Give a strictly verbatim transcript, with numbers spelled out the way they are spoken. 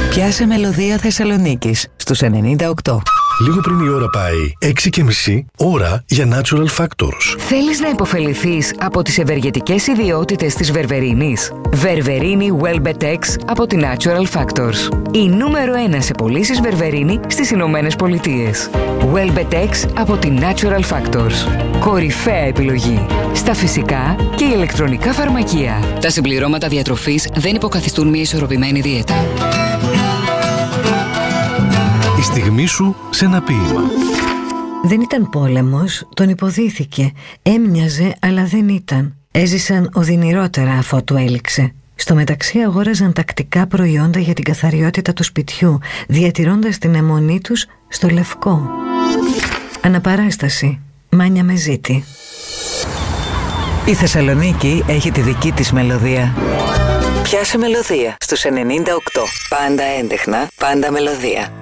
Πιάσε μελωδία Θεσσαλονίκης στους ενενήντα οκτώ. Λίγο πριν η ώρα πάει έξι και μισή, ώρα για Natural Factors. Θέλεις να υποφεληθείς από τις ευεργετικές ιδιότητες της βερβερίνης? Βερβερίνη Welbetex από τη Natural Factors. Η νούμερο ένα σε πωλήσεις βερβερίνη στις Ηνωμένες Πολιτείες. Welbetex από τη Natural Factors. Κορυφαία επιλογή στα φυσικά και ηλεκτρονικά φαρμακεία. Τα συμπληρώματα διατροφής δεν υποκαθιστούν μια ισορροπημένη δίαιτα. Η στιγμή σου σε ένα ποίημα. Δεν ήταν πόλεμος, τον υποδίθηκε. Έμοιαζε, αλλά δεν ήταν. Έζησαν οδυνηρότερα αφότου έληξε. Στο μεταξύ αγόραζαν τακτικά προϊόντα για την καθαριότητα του σπιτιού, διατηρώντας την αιμονή τους στο λευκό. Αναπαράσταση. Μάνια με ζήτη. Η Θεσσαλονίκη έχει τη δική της μελωδία. Πιάσε μελωδία στους ενενήντα οκτώ. Πάντα έντεχνα, πάντα μελωδία.